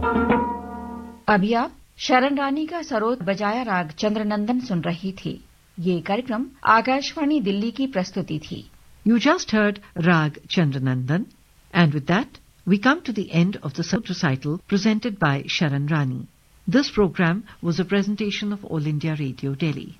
अभी आप शरण रानी का सरोद बजाया राग चंद्रनंदन सुन रही थी। ये कार्यक्रम आकाशवाणी दिल्ली की प्रस्तुति थी। You just heard Rag Chandranandan, and with that, we come to the end of the Sarod recital presented by Sharan Rani. This program was a presentation of All India Radio, Delhi.